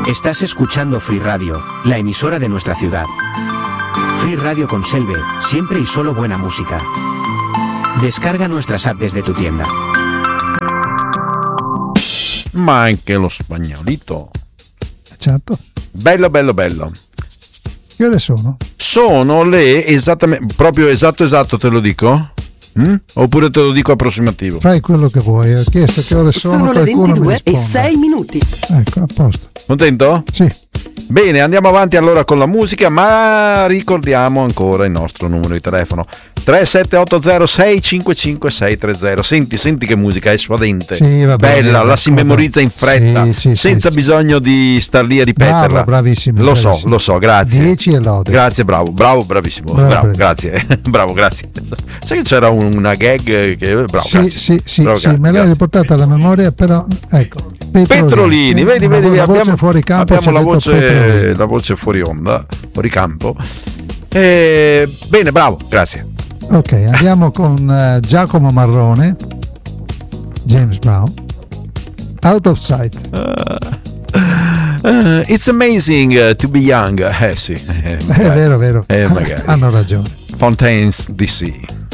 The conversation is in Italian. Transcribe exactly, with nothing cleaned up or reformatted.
Estás escuchando Free Radio, la emisora de nuestra ciudad. Free Radio con Selve, siempre y solo buena música. Descarga nuestras app desde tu tienda. Ma anche lo spagnolito. Certo. Bello, bello, bello. Che ore sono? Sono le esattamente, proprio esatto esatto te lo dico? Mm? Oppure te lo dico approssimativo? Fai quello che vuoi, ho chiesto che ore sono. Sono le ventidue e sei minuti. Ecco, a posto. Contento? Sì. Bene, andiamo avanti allora con la musica, ma ricordiamo ancora il nostro numero di telefono tre sette otto zero sei cinque cinque sei tre zero. Senti, senti che musica è suadente, sì, va bene, bella, la si memorizza in fretta, sì, sì, senza sì, bisogno di star lì a ripeterla. Bravo, bravissimo. Lo bravissimo. so, lo so, grazie. dieci e lode. Grazie, bravo, bravo, bravissimo. Bravo, bravo, bravo. grazie. Bravo, grazie. Sai che c'era una gag che bravo, sì, grazie. sì, sì, bravo, sì, grazie, me l'hai grazie. riportata alla memoria, però ecco. Petrolini, Petrolini, vedi, Una vedi, vo- la abbiamo, voce fuori campo, abbiamo ci ha la detto voce, Petrolini. la voce fuori onda, fuori campo. E, bene, bravo, grazie. Ok, andiamo con eh, Giacomo Marrone, James Brown, Out of Sight. Uh, uh, it's amazing uh, to be young. Eh sì, eh, È vero, vero. Eh, magari. Hanno ragione. Fontaines D C.